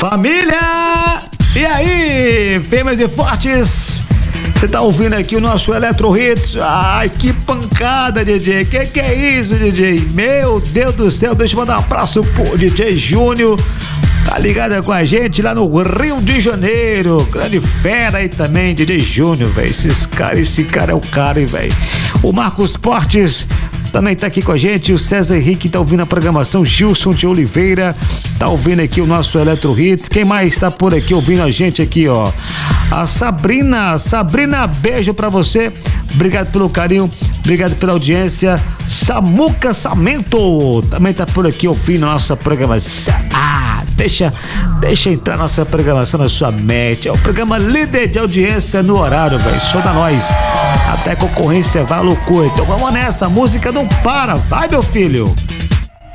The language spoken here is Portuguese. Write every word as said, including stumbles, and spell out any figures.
Família! E aí, firmes e fortes? Você tá ouvindo aqui o nosso Eletro Hits? Ai, que pancada, D J. Que que é isso, D J? Meu Deus do céu, deixa eu mandar um abraço pro D J Júnior. Tá ligado com a gente lá no Rio de Janeiro. Grande fera aí também, D J Júnior, velho. Esses caras, esse cara é o cara, hein, velho. O Marcos Portes também tá aqui com a gente, o César Henrique tá ouvindo a programação, Gilson de Oliveira tá ouvindo aqui o nosso Eletro Hits. Quem mais tá por aqui ouvindo a gente aqui, ó? A Sabrina, Sabrina, beijo pra você, obrigado pelo carinho, obrigado pela audiência. Samuca Samento também tá por aqui ouvindo a nossa programação. Ah, deixa, deixa entrar nossa programação na sua mente, é o programa líder de audiência no horário, velho, só da nós, até concorrência vai à loucura. Então vamos nessa, a música não para, vai, meu filho.